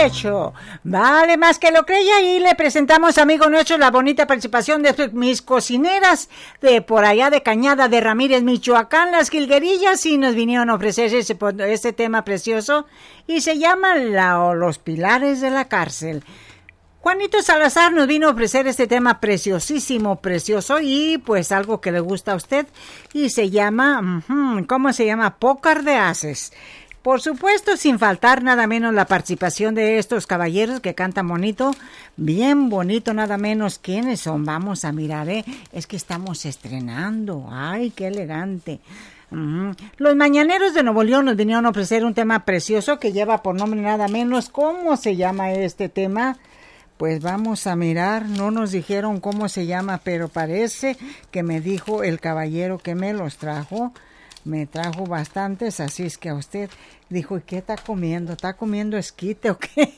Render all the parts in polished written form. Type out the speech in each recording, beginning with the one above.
hecho. Vale más que lo cree, y le presentamos, amigo nuestro, la bonita participación de mis cocineras de por allá de Cañada de Ramírez, Michoacán, las Jilguerillas, y nos vinieron a ofrecer ese tema precioso y se llama Los Pilares de la Cárcel. Juanito Salazar nos vino a ofrecer este tema preciosísimo, precioso, y pues algo que le gusta a usted, y se llama, ¿cómo se llama? Pócar de Haces. Por supuesto, sin faltar nada menos la participación de estos caballeros que cantan bonito, bien bonito, nada menos. ¿Quiénes son? Vamos a mirar, es que estamos estrenando. ¡Ay, qué elegante! Los Mañaneros de Nuevo León nos vinieron a ofrecer un tema precioso que lleva por nombre nada menos. ¿Cómo se llama este tema? Pues vamos a mirar, no nos dijeron cómo se llama, pero parece que me dijo el caballero que me los trajo. Me trajo bastantes, así es que a usted dijo, ¿y qué está comiendo? ¿Está comiendo esquite o qué?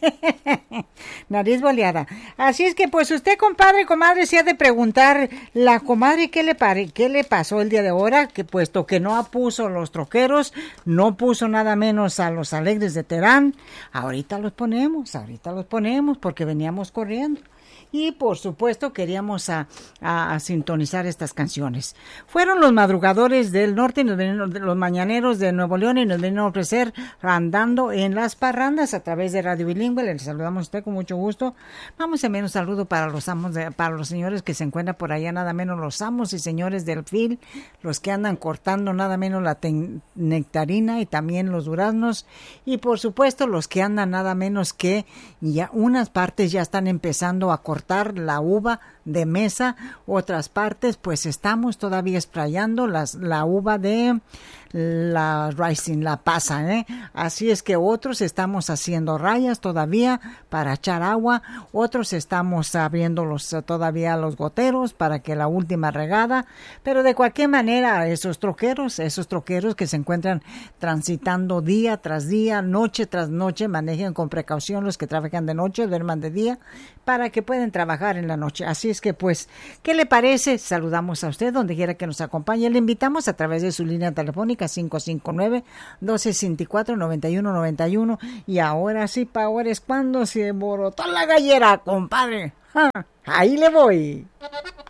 Nariz boleada. Así es que pues usted, compadre, comadre, se ha de preguntar, la comadre, ¿qué le pasó el día de ahora? Que puesto que no puso los troqueros, no puso nada menos a los Alegres de Terán, ahorita los ponemos, porque veníamos corriendo. Y por supuesto queríamos a sintonizar estas canciones. Fueron los Madrugadores del Norte, los Mañaneros de Nuevo León, y nos vienen a ofrecer Andando en las Parrandas a través de Radio Bilingüe. Les saludamos a usted con mucho gusto. Vamos a enviar un saludo para los para los señores que se encuentran por allá, nada menos los amos y señores del fil, los que andan cortando nada menos la nectarina y también los duraznos, y por supuesto los que andan nada menos que ya unas partes ya están empezando a cortar la uva de mesa, otras partes pues estamos todavía sprayando la uva de la Rising, la pasa, así es que otros estamos haciendo rayas todavía para echar agua, otros estamos abriendo todavía los goteros para que la última regada, pero de cualquier manera esos troqueros que se encuentran transitando día tras día, noche tras noche, manejen con precaución los que trabajan de noche, duerman de día, para que puedan trabajar en la noche. Así es que pues, ¿qué le parece? Saludamos a usted donde quiera que nos acompañe. Le invitamos a través de su línea telefónica 559-264-9191. Y ahora sí, Power, es cuando se emborotó la gallera, compadre. Ahí le voy.